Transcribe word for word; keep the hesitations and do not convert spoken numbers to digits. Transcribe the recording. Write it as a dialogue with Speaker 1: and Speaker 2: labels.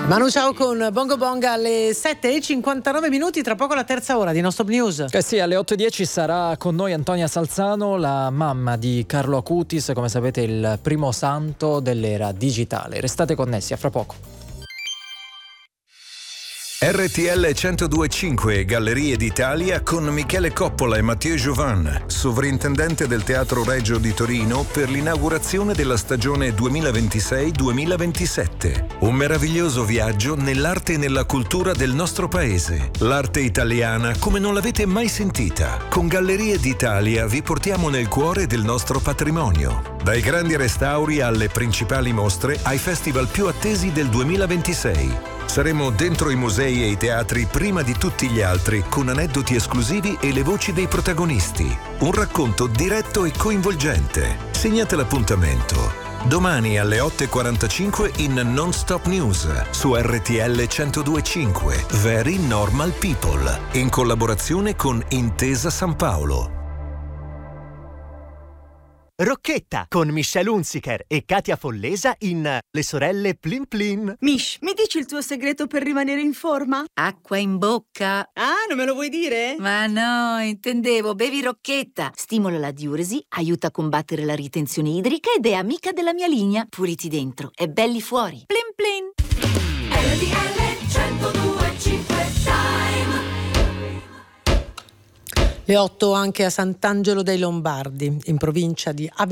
Speaker 1: Manu Ciao con Bongo Bonga alle sette e cinquantanove minuti, tra poco la terza ora di Nostop News.
Speaker 2: Eh sì, alle otto e dieci sarà con noi Antonia Salzano, la mamma di Carlo Acutis, come sapete il primo santo dell'era digitale. Restate connessi, a fra poco.
Speaker 3: R T L centodue e cinque Gallerie d'Italia con Michele Coppola e Mathieu Jovan, sovrintendente del Teatro Regio di Torino, per l'inaugurazione della stagione duemilaventisei duemilaventisette. Un meraviglioso viaggio nell'arte e nella cultura del nostro paese. L'arte italiana come non l'avete mai sentita. Con Gallerie d'Italia vi portiamo nel cuore del nostro patrimonio. Dai grandi restauri alle principali mostre, ai festival più attesi del duemilaventisei. Saremo dentro i musei e i teatri prima di tutti gli altri, con aneddoti esclusivi e le voci dei protagonisti. Un racconto diretto e coinvolgente. Segnate l'appuntamento. Domani alle otto e quarantacinque in Non-Stop News su R T L centodue e cinque Very Normal People, in collaborazione con Intesa San Paolo.
Speaker 4: Rocchetta con Michelle Hunziker e Katia Follesa in Le sorelle Plin Plin.
Speaker 5: Mish, mi dici il tuo segreto per rimanere in forma?
Speaker 6: Acqua in bocca.
Speaker 5: Ah, non me lo vuoi dire?
Speaker 6: Ma no, intendevo, bevi Rocchetta. Stimola la diuresi, aiuta a combattere la ritenzione idrica ed è amica della mia linea. Puliti dentro e belli fuori. Plin plin.
Speaker 7: R T L centodue e cinque Time.
Speaker 1: Le otto anche a Sant'Angelo dei Lombardi, in provincia di Avellino.